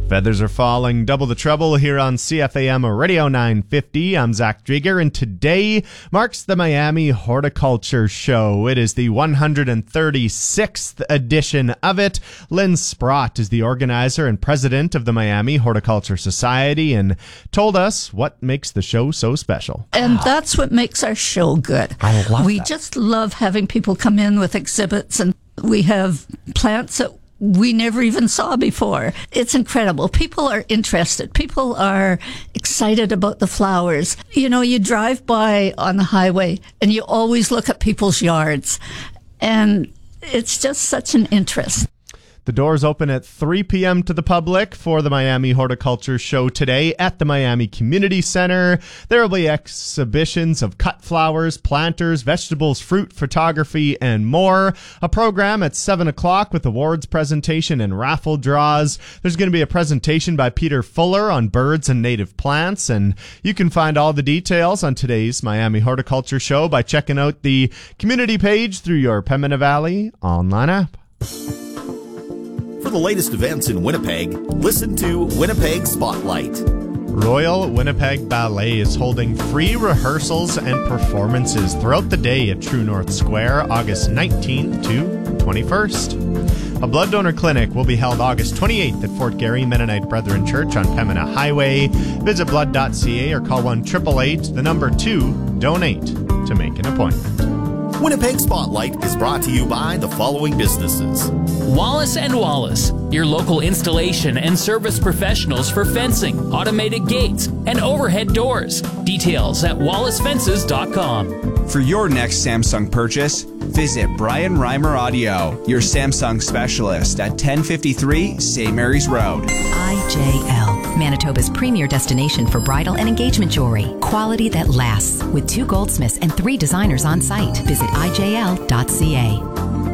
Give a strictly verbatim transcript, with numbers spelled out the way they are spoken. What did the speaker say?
Feathers are falling, double the trouble here on C F A M Radio nine fifty. I'm Zach Drieger, and today marks the Miami Horticulture Show. It is the one hundred thirty-sixth edition of it. Lynn Sprott is the organizer and president of the Miami Horticulture Society and told us what makes the show so special. And that's what makes our show good. I love We that. just love having people come in with exhibits, and we have plants that we never even saw before. It's incredible. People are interested. People are excited about the flowers. You know, you drive by on the highway and you always look at people's yards, and it's just such an interest. The doors open at three p.m. to the public for the Miami Horticulture Show today at the Miami Community Center. There will be exhibitions of cut flowers, planters, vegetables, fruit, photography, and more. A program at seven o'clock with awards presentation and raffle draws. There's going to be a presentation by Peter Fuller on birds and native plants, and you can find all the details on today's Miami Horticulture Show by checking out the community page through your Pembina Valley online app. For the latest events in Winnipeg, listen to Winnipeg Spotlight. Royal Winnipeg Ballet is holding free rehearsals and performances throughout the day at True North Square, August nineteenth to twenty-first. A blood donor clinic will be held August twenty-eighth at Fort Garry Mennonite Brethren Church on Pembina Highway. Visit blood dot c a or call one eight eight eight, the number two, donate to make an appointment. Winnipeg Spotlight is brought to you by the following businesses. Wallace and Wallace, your local installation and service professionals for fencing, automated gates, and overhead doors. Details at wallace fences dot com. For your next Samsung purchase, visit Brian Reimer Audio, your Samsung specialist at ten fifty-three Saint Mary's Road. I J L, Manitoba's premier destination for bridal and engagement jewelry. Quality that lasts, with two goldsmiths and three designers on site. Visit I J L dot C A.